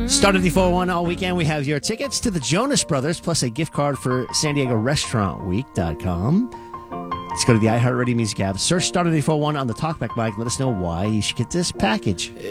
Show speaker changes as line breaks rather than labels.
Start at the 401 all weekend. We have your tickets to the Jonas Brothers plus a gift card for San Diego RestaurantWeek.com. Let's go to the iHeartRadio Music app. Search Start at the 401 on the Talkback mic. Let us know why you should get this package.